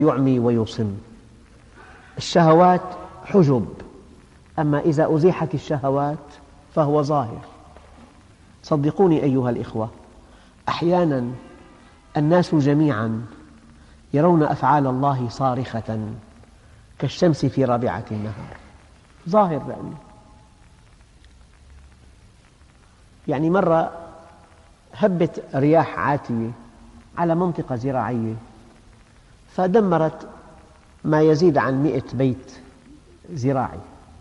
يعمي ويصم. الشهوات حجب، أما إذا أزيحت الشهوات فهو ظاهر. صدقوني أيها الإخوة، أحيانا الناس جميعا يرون أفعال الله صارخة كالشمس في رابعة النهار، ظاهر. يعني مرة هبت رياح عاتية على منطقة زراعية فدمرت ما يزيد عن 100 بيت زراعي.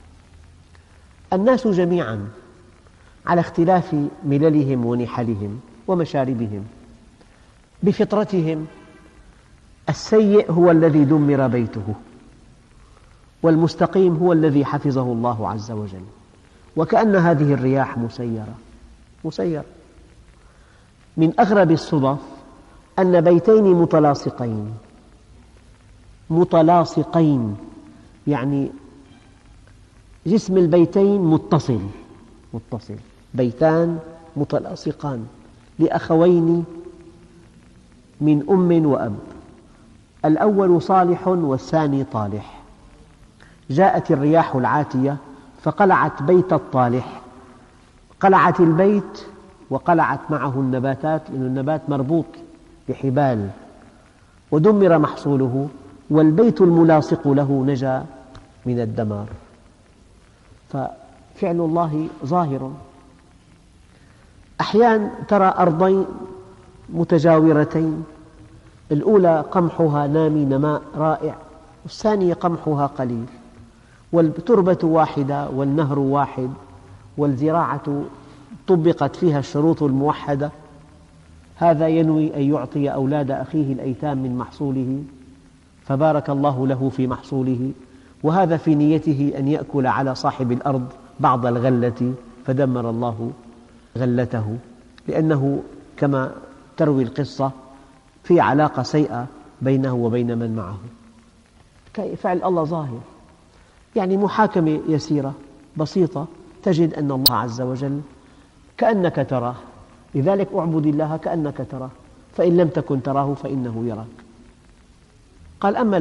الناس جميعا على اختلاف مللهم ونحلهم ومشاربهم بفطرتهم السيء هو الذي دمر بيته، والمستقيم هو الذي حفظه الله عز وجل. وكأن هذه الرياح مسيرة. من أغرب الصدف أن بيتين متلاصقين، يعني جسم البيتين متصل، بيتان متلاصقان لأخوين من أم وأب، الأول صالح والثاني طالح. جاءت الرياح العاتية فقلعت بيت الطالح، قلعت البيت وقلعت معه النباتات، لأن النبات مربوط بحبال، ودمر محصوله، والبيت الملاصق له نجا من الدمار. ففعل الله ظاهر. أحيانا ترى أرضين متجاورتين، الأولى قمحها نامي نماء رائع، والثانية قمحها قليل، والتربة واحدة والنهر واحد، والزراعة طبقت فيها الشروط الموحدة. هذا ينوي أن يعطي أولاد أخيه الأيتام من محصوله فبارك الله له في محصوله، وهذا في نيته أن يأكل على صاحب الأرض بعض الغلة فدمر الله غلته، لأنه كما تروي القصة في علاقة سيئة بينه وبين من معه. فعل الله ظاهر، يعني محاكمة يسيرة بسيطة تجد أن الله عز وجل كأنك تراه، لذلك اعبد الله كأنك تراه، فإن لم تكن تراه فإنه يراك. قال: أما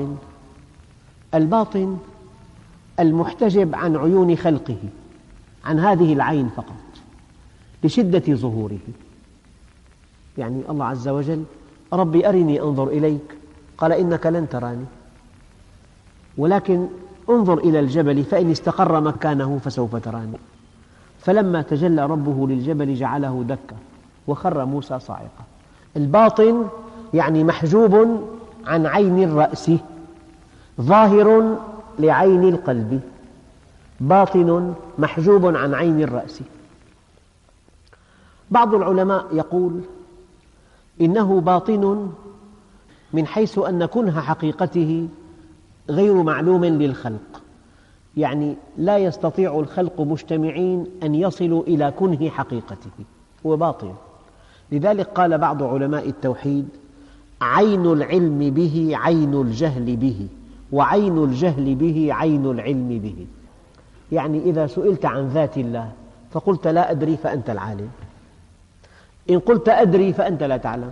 الباطن المحتجب عن عيون خلقه، عن هذه العين فقط لشدة ظهوره. يعني الله عز وجل: ربي أرني أنظر إليك، قال: إنك لن تراني، ولكن انظر إلى الجبل فإن استقر مكانه فسوف تراني. فلما تجلى ربه للجبل جعله دكا وخر موسى صاعقا. الباطن يعني محجوب عن عين الرأس، ظاهر لعين القلب. باطن محجوب عن عين الرأس. بعض العلماء يقول إنه باطن من حيث أن كنه حقيقته غير معلوم للخلق، يعني لا يستطيع الخلق مجتمعين أن يصلوا إلى كنه حقيقته، هو باطن. لذلك قال بعض علماء التوحيد: عين العلم به عين الجهل به، وعين الجهل به عين العلم به. يعني إذا سئلت عن ذات الله فقلت لا أدري فأنت العالم، إن قلت أدري فأنت لا تعلم،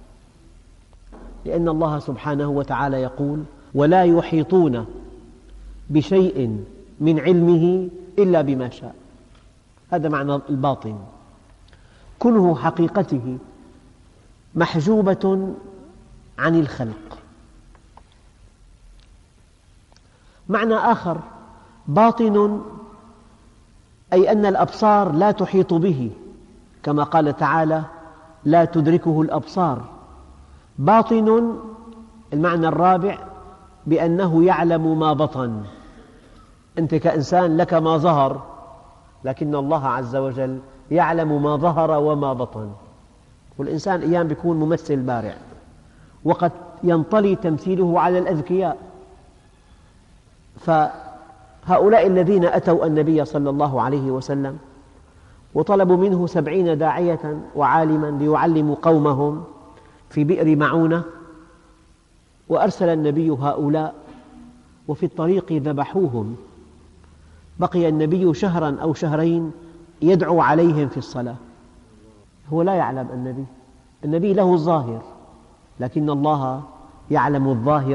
لأن الله سبحانه وتعالى يقول: ولا يحيطون بشيء من علمه إلا بما شاء. هذا معنى الباطن، كنه حقيقته محجوبة عن الخلق. معنى آخر: باطن أي أن الأبصار لا تحيط به، كما قال تعالى: لا تدركه الأبصار. باطن المعنى الرابع بأنه يعلم ما بطن. أنت كإنسان لك ما ظهر، لكن الله عز وجل يعلم ما ظهر وما بطن. والإنسان أيام يكون ممثل بارع، وقد ينطلي تمثيله على الأذكياء. فهؤلاء الذين أتوا النبي صلى الله عليه وسلم وطلبوا منه 70 داعية وعالما ليعلموا قومهم في بئر معونة، وأرسل النبي هؤلاء، وفي الطريق ذبحوهم. بقي النبي شهرا أو شهرين يدعو عليهم في الصلاة. هو لا يعلم النبي له الظاهر، لكن الله يعلم الظاهر